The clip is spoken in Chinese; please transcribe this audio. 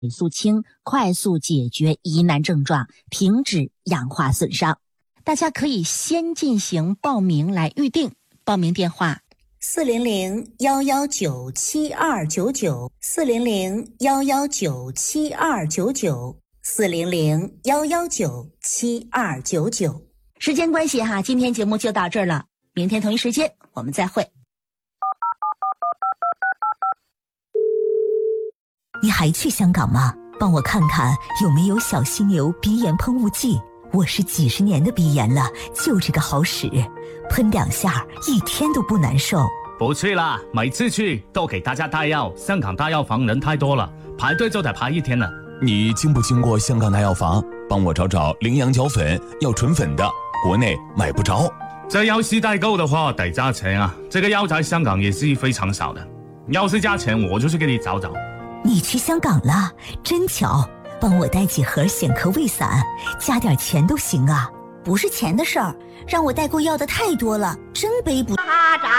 肃清，快速解决疑难症状，停止氧化损伤。大家可以先进行报名来预定，报名电话400-119-7299，400-119-7299，400-119-7299。时间关系哈，今天节目就到这儿了，明天同一时间我们再会。 你还去香港吗？帮我看看有没有小犀牛鼻炎喷雾剂。我是几十年的鼻炎了，就这个好使，喷2下一天都不难受。 不去啦，每次去都给大家带药，香港大药房人太多了，排队就得排1天了。 你经不经过香港大药房？帮我找找羚羊角粉，要纯粉的，国内买不着。 这要是代购的话得加钱啊，这个药在香港也是非常少的，要是加钱我就去给你找找。 你去香港了，真巧，帮我带几盒显科胃散，加点钱都行啊。 不是钱的事儿，让我代购要的太多了，真背不。